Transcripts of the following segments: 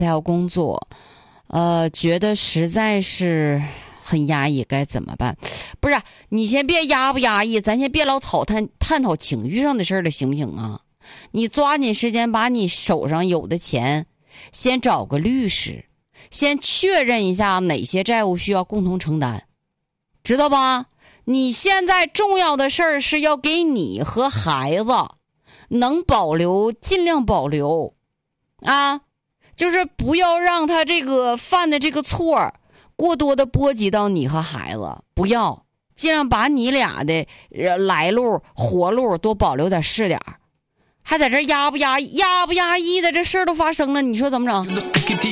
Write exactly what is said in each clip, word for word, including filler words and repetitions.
还要工作，呃，觉得实在是很压抑，该怎么办？不是，你先别压不压抑，咱先别老讨探探讨情绪上的事儿了，行不行啊？你抓紧时间把你手上有的钱先找个律师，先确认一下哪些债务需要共同承担，知道吧？你现在重要的事儿是要给你和孩子能保留尽量保留啊，就是不要让他这个犯的这个错过多的波及到你和孩子，不要尽量把你俩的来路活路都保留点是点儿，还在这压不压抑压不压抑的，这事儿都发生了，你说怎么整？对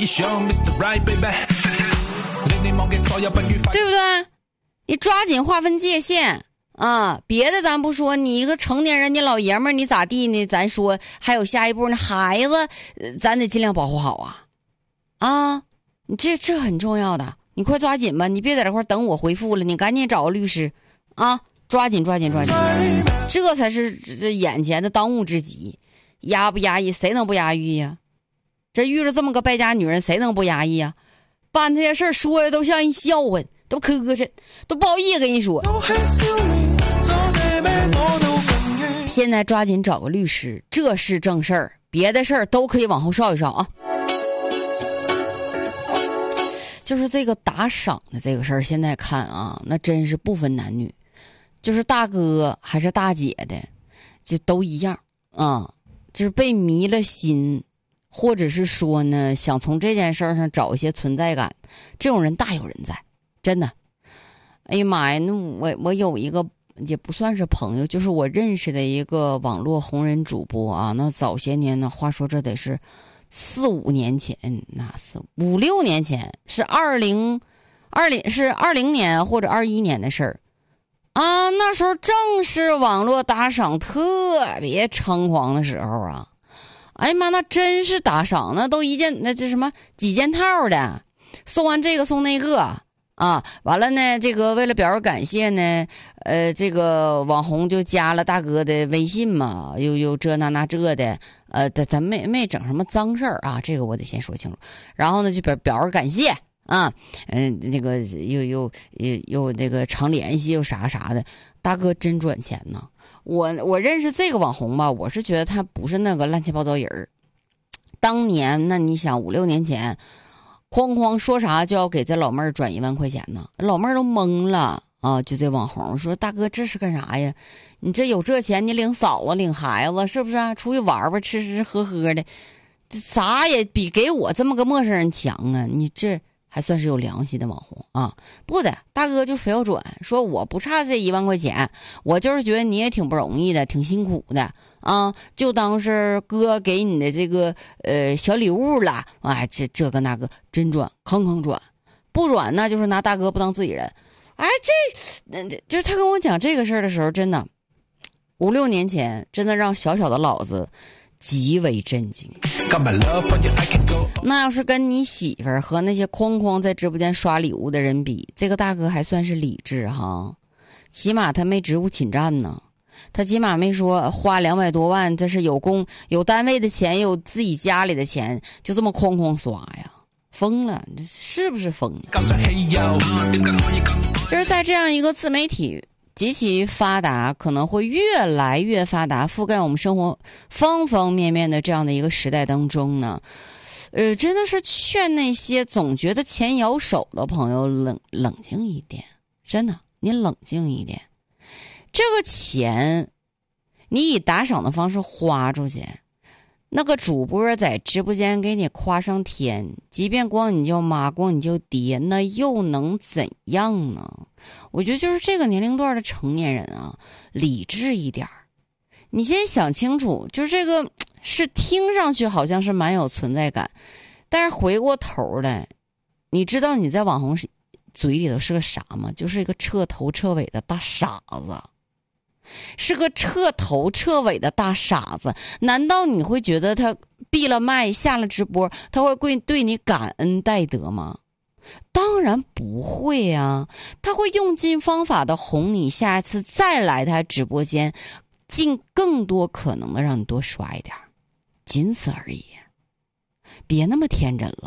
不对？你抓紧划分界限啊！别的咱不说，你一个成年人，你老爷们儿，你咋地呢？咱说还有下一步呢，孩子，咱得尽量保护好啊！啊，你这这很重要的，你快抓紧吧！你别在这块等我回复了，你赶紧找个律师啊！抓紧抓紧抓紧，这才是这眼前的当务之急。压不压抑？谁能不压抑呀？这遇着这么个败家女人，谁能不压抑呀？办这些事儿说的都像一笑话，都磕碜，都不好意思跟你说。现在抓紧找个律师，这是正事儿，别的事儿都可以往后稍一稍啊。就是这个打赏的这个事儿，现在看啊，那真是不分男女，就是大哥还是大姐的，就都一样啊。就是被迷了心，或者是说呢，想从这件事儿上找一些存在感，这种人大有人在，真的。哎呀妈呀，那我我有一个也不算是朋友，就是我认识的一个网络红人主播啊。那早些年呢，话说这得是四五年前，那是五六年前，是二零二零是二零年或者二一年的事儿啊。那时候正是网络打赏特别猖狂的时候啊。哎呀妈，那真是打赏，那都一件那这什么几件套的，送完这个送那个。啊，完了呢，这个为了表示感谢呢，呃，这个网红就加了大哥的微信嘛，又又这那那这的，呃，咱咱没没整什么脏事儿啊，这个我得先说清楚。然后呢，就表表示感谢啊，嗯、呃，那个又又又又那个常联系又啥啥的，大哥真赚钱呢。我我认识这个网红吧，我是觉得他不是那个乱七八糟人儿。当年那你想五六年前。哐哐说啥就要给这老妹儿转一万块钱呢，老妹儿都懵了啊！就这网红说：“大哥，这是干啥呀？你这有这钱，你领嫂子、领孩子，是不是、啊？出去玩玩，吃吃喝喝的，这啥也比给我这么个陌生人强啊！你这还算是有良心的网红啊！不的，大哥就非要转，说我不差这一万块钱，我就是觉得你也挺不容易的，挺辛苦的。”啊，就当是哥给你的这个呃小礼物了，哎，这这个那个真转，康康转，不转那就是拿大哥不当自己人。哎，这就是他跟我讲这个事儿的时候，真的五六年前，真的让小小的老子极为震惊。那要是跟你媳妇儿和那些哐哐在直播间刷礼物的人比，这个大哥还算是理智哈，起码他没职务侵占呢。他起码没说花两百多万，这是有工有单位的钱，有自己家里的钱，就这么哐哐刷呀，疯了，这是不是疯了？就是在这样一个自媒体极其发达，可能会越来越发达，覆盖我们生活方方面面的这样的一个时代当中呢，呃，真的是劝那些总觉得钱咬手的朋友冷冷静一点，真的，你冷静一点。这个钱你以打赏的方式花出去，那个主播在直播间给你夸上天，即便光你叫妈光你叫爹，那又能怎样呢？我觉得就是这个年龄段的成年人啊，理智一点，你先想清楚，就是这个是听上去好像是蛮有存在感，但是回过头来，你知道你在网红嘴里头是个啥吗？就是一个彻头彻尾的大傻子，是个彻头彻尾的大傻子。难道你会觉得他闭了麦下了直播，他会对你感恩戴德吗？当然不会啊，他会用尽方法的哄你下一次再来他直播间，尽更多可能的让你多刷一点，仅此而已。别那么天真了。